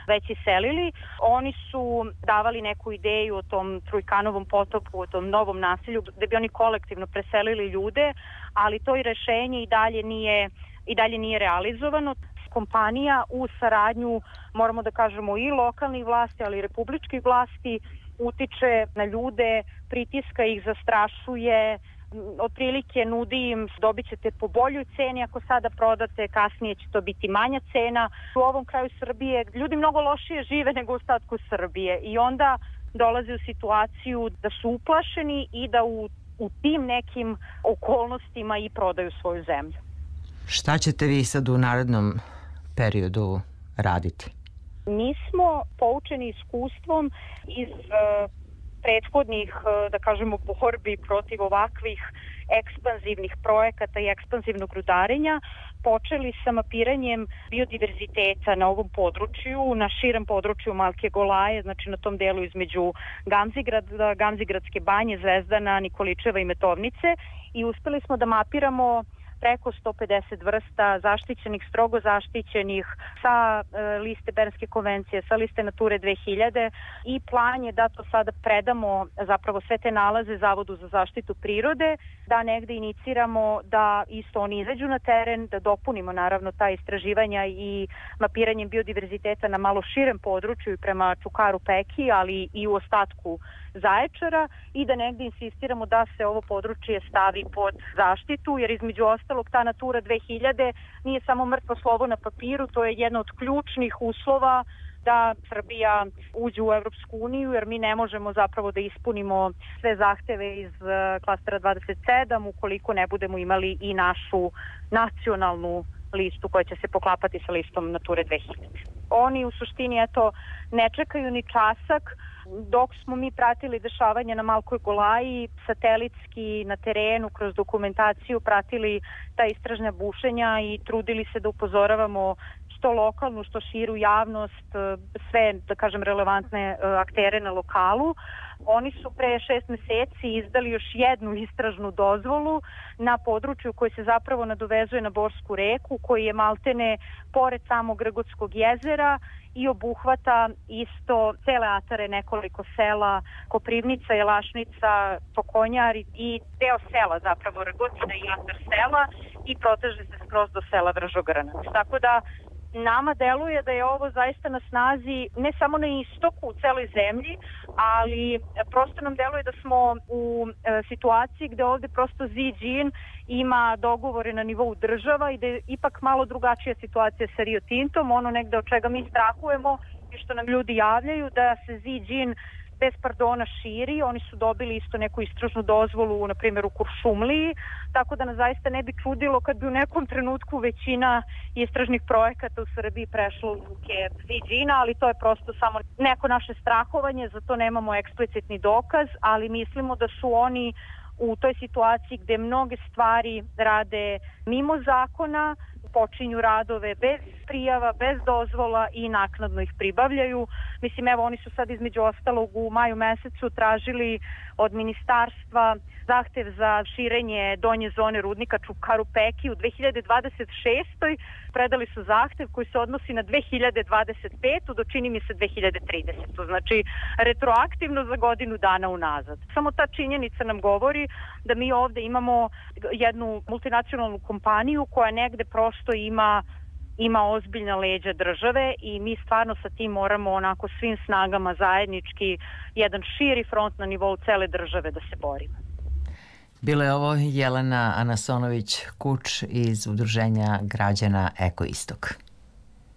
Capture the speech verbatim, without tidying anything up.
već iselili. Oni su davali neku ideju o tom Trujkanovom potopu, o tom novom naselju, da bi oni kolektivno preselili ljude, ali to i rešenje i dalje nije, i dalje nije realizovano. Kompanija u saradnju, moramo da kažemo, i lokalnih vlasti, ali i republičkih vlasti, utiče na ljude, pritiska ih, zastrašuje, otprilike nudi im dobit ćete po boljoj ceni ako sada prodate, kasnije će to biti manja cena. U ovom kraju Srbije ljudi mnogo lošije žive nego u ostatku Srbije i onda dolaze u situaciju da su uplašeni i da u, u tim nekim okolnostima i prodaju svoju zemlju. Šta ćete vi sad u narednom periodu raditi? Mi smo poučeni iskustvom iz uh, prethodnih, uh, da kažemo, borbi protiv ovakvih ekspanzivnih projekata i ekspanzivnog rudarenja. Počeli sa mapiranjem biodiverziteta na ovom području, na širem području Malke Golaje, znači na tom delu između Gamzigrada, Gamzigradske banje, Zvezdana, Nikoličeva i Metovnice i uspeli smo da mapiramo preko sto pedeset vrsta zaštićenih, strogo zaštićenih sa e, liste Bernske konvencije, sa liste Nature dve hiljade i plan je da to sada predamo zapravo sve te nalaze Zavodu za zaštitu prirode, da negde iniciramo da isto oni izađu na teren, da dopunimo naravno ta istraživanja i mapiranjem biodiverziteta na malo širem području i prema Čukaru Peki, ali i u ostatku Zaječara i da negde insistiramo da se ovo područje stavi pod zaštitu, jer između ostalog ta Natura dve hiljade nije samo mrtvo slovo na papiru, to je jedno od ključnih uslova da Srbija uđe u Evropsku uniju, jer mi ne možemo zapravo da ispunimo sve zahteve iz klastera dvadeset sedam ukoliko ne budemo imali i našu nacionalnu listu koja će se poklapati sa listom Nature dve hiljade. Oni u suštini eto ne čekaju ni časak. Dok smo mi pratili dešavanja na Malkoj Golaji, satelitski na terenu kroz dokumentaciju pratili ta istražna bušenja i trudili se da upozoravamo što lokalnu, što širu javnost, sve, da kažem, relevantne aktere na lokalu. Oni su pre šest meseci izdali još jednu istražnu dozvolu na području koje se zapravo nadovezuje na Borsku reku, koji je maltene pored samog Grgotskog jezera i obuhvata isto cele atare, nekoliko sela, Koprivnica, Jelašnica, Tokonjar i deo sela zapravo Rgotina i atar sela i proteže se skroz do sela Vržogranac. Tako da nama deluje da je ovo zaista na snazi ne samo na istoku u celoj zemlji, ali prosto nam deluje da smo u e, situaciji gde ovde prosto Ziđin ima dogovore na nivou država i da je ipak malo drugačija situacija sa Rio Tintom. Ono negde od čega mi strahujemo i što nam ljudi javljaju da se Ziđin bez pardona širi. Oni su dobili isto neku istražnu dozvolu, na primjer u Kuršumliji, tako da nas zaista ne bi čudilo kad bi u nekom trenutku većina istražnih projekata u Srbiji prešla u ruke Ziđina, ali to je prosto samo neko naše strahovanje, zato nemamo eksplicitni dokaz, ali mislimo da su oni u toj situaciji gde mnoge stvari rade mimo zakona, počinju radove bez prijava, bez dozvola i naknadno ih pribavljaju. Mislim, evo, oni su sad između ostalog u maju mesecu tražili od ministarstva zahtev za širenje donje zone rudnika Čukaru Peki u dve hiljade dvadeset šestoj. Predali su zahtev koji se odnosi na dve hiljade dvadeset petu do čini mi se dve hiljade tridesetu. Znači, retroaktivno za godinu dana unazad. Samo ta činjenica nam govori da mi ovde imamo jednu multinacionalnu kompaniju koja negde prosto ima ima ozbiljna leđa države i mi stvarno sa tim moramo onako svim snagama zajednički jedan širi front na nivou cele države da se borimo. Bila je ovo Jelena Anasonović Kuč iz Udruženja građana Eko Istok.